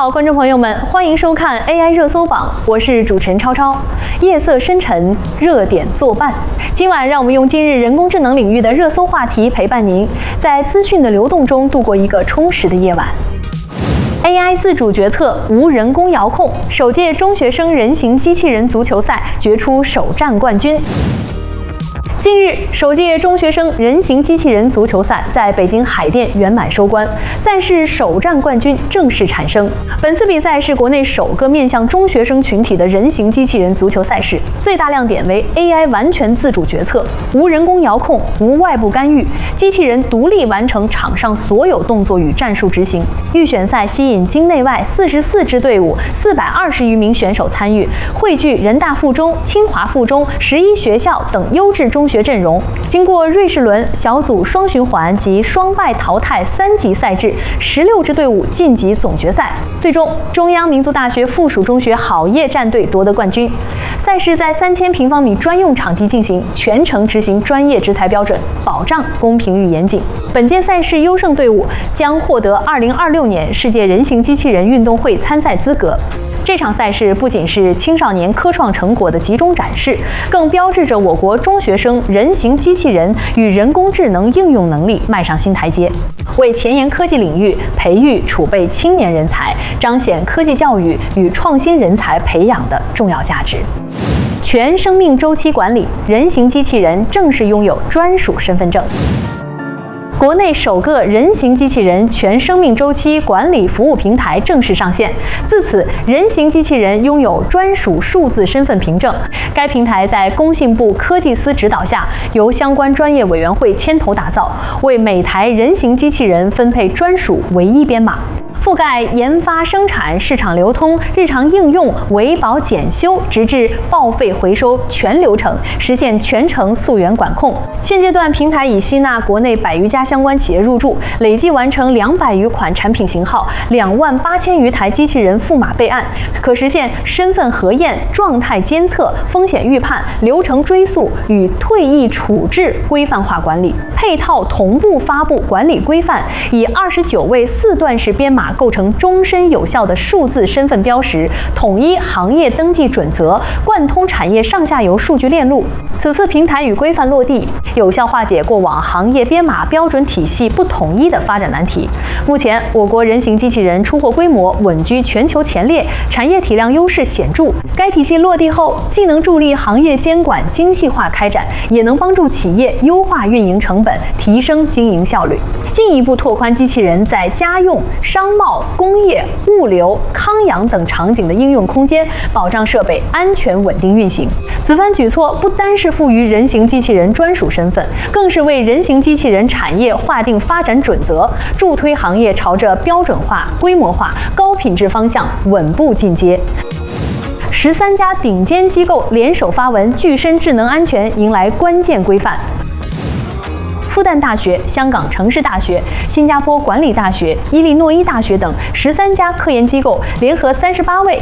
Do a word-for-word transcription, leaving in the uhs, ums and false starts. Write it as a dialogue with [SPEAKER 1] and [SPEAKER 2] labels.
[SPEAKER 1] 好，观众朋友们，欢迎收看 A I 热搜榜，我是主持人超超。夜色深沉，热点作伴。今晚让我们用今日人工智能领域的热搜话题陪伴您，在资讯的流动中度过一个充实的夜晚。A I 自主决策，无人工遥控，首届中学生人形机器人足球赛决出首战冠军。近日，首届中学生人形机器人足球赛在北京海淀圆满收官，赛事首战冠军正式产生。本次比赛是国内首个面向中学生群体的人形机器人足球赛事，最大亮点为 A I 完全自主决策，无人工遥控，无外部干预，机器人独立完成场上所有动作与战术执行。预选赛吸引京内外四十四支队伍，四百二十余名选手参与，汇聚人大附中、清华附中、十一学校等优质中学阵容。经过瑞士轮、小组双循环及双败淘汰三级赛制，十六支队伍晋级总决赛。最终，中央民族大学附属中学好业战队夺得冠军。赛事在三千平方米专用场地进行，全程执行专业制裁标准，保障公平与严谨。本届赛事优胜队伍将获得二零二六年世界人形机器人运动会参赛资格。这场赛事不仅是青少年科创成果的集中展示，更标志着我国中学生人形机器人与人工智能应用能力迈上新台阶，为前沿科技领域培育储备青年人才，彰显科技教育与创新人才培养的重要价值。全生命周期管理，人形机器人正式拥有专属身份证。国内首个人形机器人全生命周期管理服务平台正式上线，自此，人形机器人拥有专属数字身份凭证。该平台在工信部科技司指导下，由相关专业委员会牵头打造，为每台人形机器人分配专属唯一编码。覆盖研发、生产、市场流通、日常应用、维保检修，直至报废回收全流程，实现全程溯源管控。现阶段，平台已吸纳国内百余家相关企业入驻，累计完成两百余款产品型号、两万八千余台机器人赋码备案，可实现身份核验、状态监测、风险预判、流程追溯与退役处置规范化管理，配套同步发布管理规范，以二十九位四段式编码构成终身有效的数字身份标识，统一行业登记准则，贯通产业上下游数据链路。此次平台与规范落地，有效化解过往行业编码标准体系不统一的发展难题。目前，我国人形机器人出货规模稳居全球前列，产业体量优势显著。该体系落地后，既能助力行业监管精细化开展，也能帮助企业优化运营成本，提升经营效率，进一步拓宽机器人在家用、商贸、工业、物流、康养等场景的应用空间，保障设备安全稳定运行。此番举措不单是赋予人形机器人专属身份，更是为人形机器人产业划定发展准则，助推行业朝着标准化、规模化、高品质方向稳步进阶。十三家顶尖机构联手发文，具身智能安全迎来关键规范。复旦大学、香港城市大学、新加坡管理大学、伊利诺伊大学等十三家科研机构联合三十八位